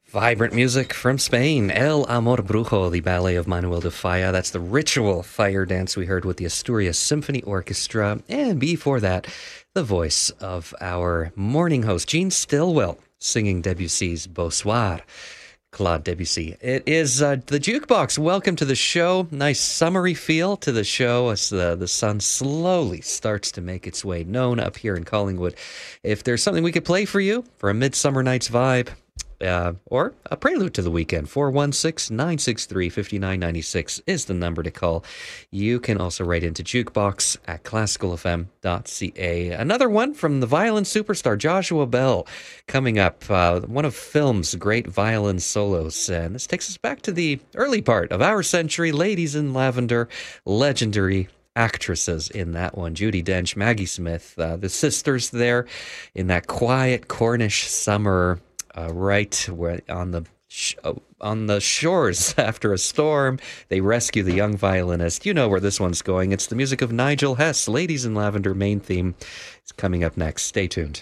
Vibrant music from Spain. El Amor Brujo, the ballet of Manuel de Falla. That's the ritual fire dance we heard with the Asturias Symphony Orchestra. And before that, the voice of our morning host, Jean Stillwell, singing Debussy's Beau Soir. Claude Debussy. It is the Jukebox. Welcome to the show. Nice summery feel to the show as the sun slowly starts to make its way known up here in Collingwood. If there's something we could play for you for a midsummer night's vibe, or a prelude to the weekend, 416-963-5996 is the number to call. You can also write into jukebox at classicalfm.ca. Another one from the violin superstar Joshua Bell coming up, one of film's great violin solos. And this takes us back to the early part of our century. Ladies in Lavender, legendary actresses in that one. Judi Dench, Maggie Smith, the sisters there in that quiet Cornish summer, right where on the shores after a storm, they rescue the young violinist. You know where this one's going. It's the music of Nigel Hess. Ladies in Lavender main theme is coming up next. Stay tuned.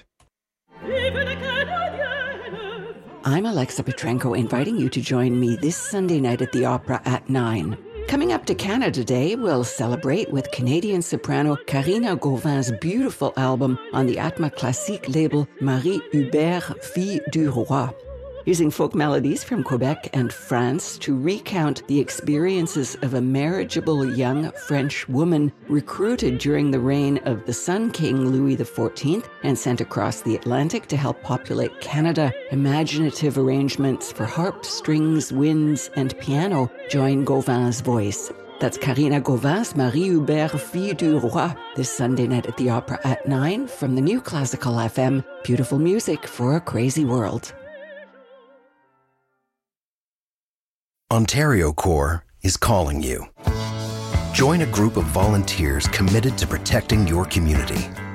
I'm Alexa Petrenko, inviting you to join me this Sunday night at the Opera at 9. Coming up to Canada Day, we'll celebrate with Canadian soprano Karina Gauvin's beautiful album on the Atma Classique label Marie Hubert, Fille du Roi. Using folk melodies from Quebec and France to recount the experiences of a marriageable young French woman recruited during the reign of the Sun King Louis XIV and sent across the Atlantic to help populate Canada. Imaginative arrangements for harp, strings, winds, and piano join Gauvin's voice. That's Karina Gauvin's Marie Hubert, Fille du Roi, this Sunday night at the Opera at 9 from the new Classical FM. Beautiful music for a crazy world. Ontario Corps is calling you. Join a group of volunteers committed to protecting your community.